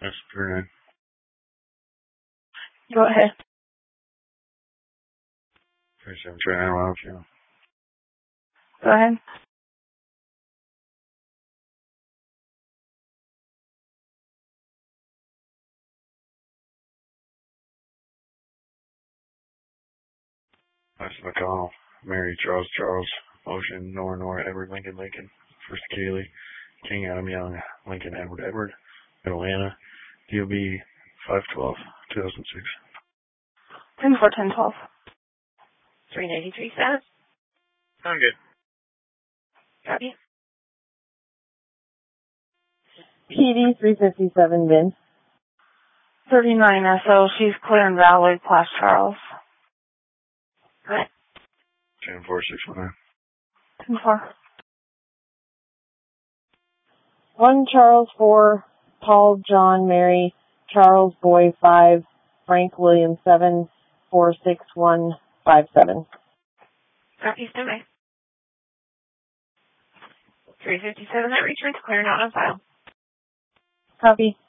That's 39. Go ahead. 37, 39, miles, yeah. Go ahead. That's McConnell, Mary, Charles, Ocean, Nora, Edward, Lincoln, First Kaylee, King, Adam, Young, Lincoln, Edward, Atlanta, DOB 512, 2006. 10-4, 10-12. 393 status. I'm good. Copy. PD 357, Vince. 39 SO. She's clear in Valley, Class Charles. Go ahead. 10-4, 619. 10-4. 1 Charles 4, Paul John Mary, Charles Boy 5, Frank William 7, 46157. Copy, stand by. 357, that returns clear, not on file. Copy.